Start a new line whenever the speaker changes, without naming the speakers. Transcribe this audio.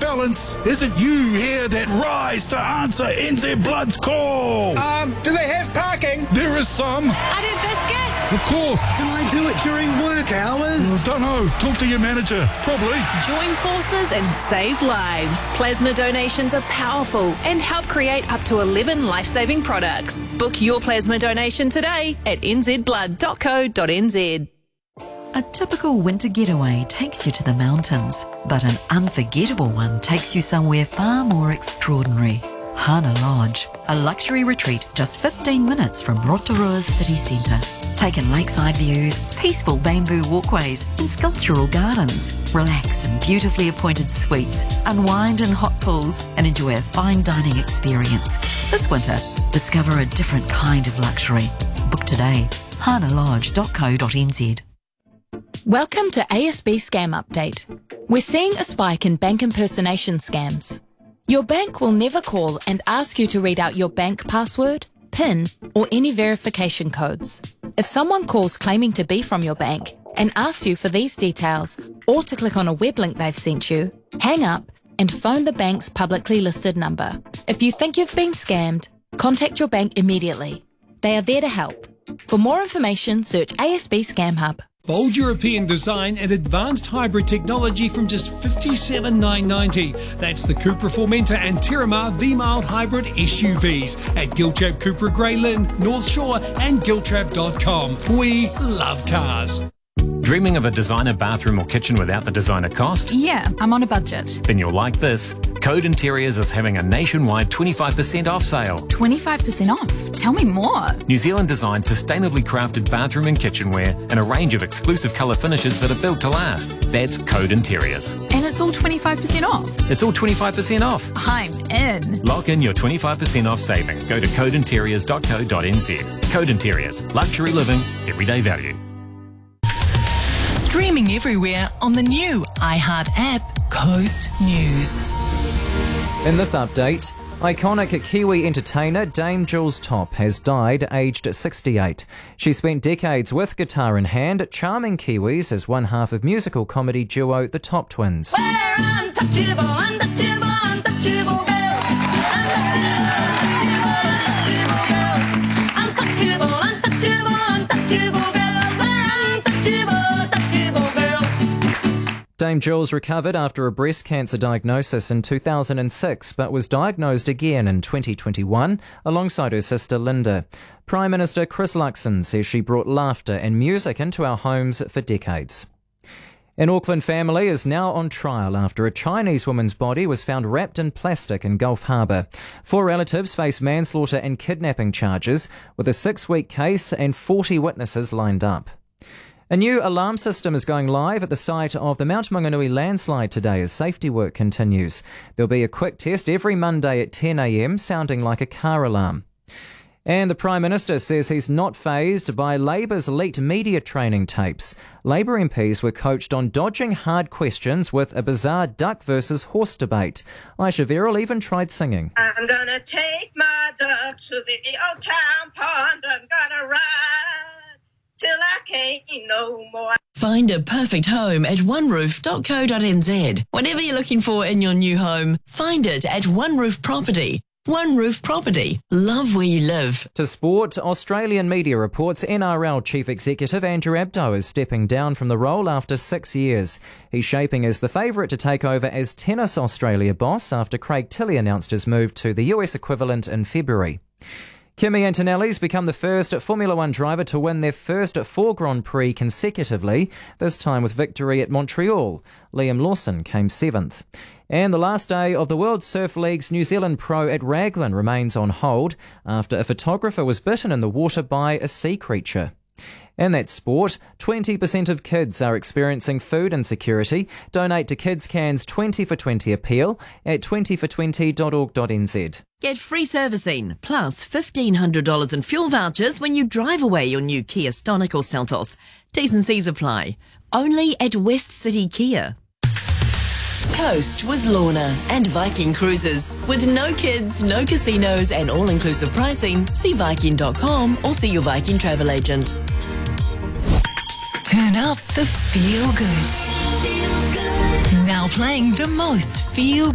balance, is it you here that rise to answer NZ Blood's call?
Do they have parking?
There is some.
Are there biscuits?
Of course.
Can I do it during work hours?
Don't know. Talk to your manager. Probably.
Join forces and save lives. Plasma donations are powerful and help create up to 11 life-saving products. Book your plasma donation today at nzblood.co.nz.
A typical winter getaway takes you to the mountains, but an unforgettable one takes you somewhere far more extraordinary. Hana Lodge, a luxury retreat just 15 minutes from Rotorua's city centre. Take in lakeside views, peaceful bamboo walkways and sculptural gardens. Relax in beautifully appointed suites, unwind in hot pools and enjoy a fine dining experience. This winter, discover a different kind of luxury. Book today, hanalodge.co.nz.
Welcome to ASB Scam Update. We're seeing a spike in bank impersonation scams. Your bank will never call and ask you to read out your bank password, PIN, or any verification codes. If someone calls claiming to be from your bank and asks you for these details or to click on a web link they've sent you, hang up and phone the bank's publicly listed number. If you think you've been scammed, contact your bank immediately. They are there to help. For more information, search ASB Scam Hub.
Bold European design and advanced hybrid technology from just $57,990. That's the Cupra Formentor and Terramar V-Mild Hybrid SUVs at Giltrap Cupra Grey Lynn, North Shore and giltrap.com. We love cars.
Dreaming of a designer bathroom or kitchen without the designer cost?
Yeah, I'm on a budget.
Then you'll like this. Code Interiors is having a nationwide 25% off sale.
25% off? Tell me more.
New Zealand designed sustainably crafted bathroom and kitchenware and a range of exclusive colour finishes that are built to last. That's Code Interiors.
And it's all 25% off?
It's all 25% off.
I'm in.
Lock in your 25% off saving. Go to codeinteriors.co.nz. Code Interiors. Luxury living, everyday value.
Streaming everywhere on the new iHeart app, Coast News.
In this update, iconic Kiwi entertainer Dame Jules Top has died aged 68. She spent decades with guitar in hand, charming Kiwis as one half of musical comedy duo The Top Twins.
We're untouchable, untouchable, untouchable girls. Untouchable, untouchable, untouchable girls. We're untouchable, touchable girls.
Dame Jules recovered after a breast cancer diagnosis in 2006, but was diagnosed again in 2021 alongside her sister Linda. Prime Minister Chris Luxon says she brought laughter and music into our homes for decades. An Auckland family is now on trial after a Chinese woman's body was found wrapped in plastic in Gulf Harbour. 4 relatives face manslaughter and kidnapping charges, with a 6-week case and 40 witnesses lined up. A new alarm system is going live at the site of the Mount Maunganui landslide today as safety work continues. There'll be a quick test every Monday at 10 a.m, sounding like a car alarm. And the Prime Minister says he's not fazed by Labour's leaked media training tapes. Labour MPs were coached on dodging hard questions with a bizarre duck versus horse debate. Aisha Verrill even tried singing.
I'm gonna take my duck to the old town pond. I'm gonna ride till I can't no more.
Find a perfect home at oneroof.co.nz. Whatever you're looking for in your new home, find it at One Roof Property. One Roof Property. Love where you live.
To sport, Australian media reports NRL Chief Executive Andrew Abdo is stepping down from the role after 6 years. He's shaping as the favourite to take over as Tennis Australia boss after Craig Tilley announced his move to the US equivalent in February. Kimi Antonelli's become the first Formula One driver to win their first 4 Grand Prix consecutively, this time with victory at Montreal. Liam Lawson came 7th. And the last day of the World Surf League's New Zealand Pro at Raglan remains on hold after a photographer was bitten in the water by a sea creature. In that sport, 20% of kids are experiencing food insecurity. Donate to Kids Can's 20 for 20 appeal at 20for20.org.nz.
Get free servicing, plus $1,500 in fuel vouchers when you drive away your new Kia Stonic or Seltos. T's and C's apply. Only at West City Kia. Coast with Lorna and Viking Cruises. With no kids, no casinos and all-inclusive pricing, see Viking.com or see your Viking travel agent. Turn up the feel good. Now playing the most feel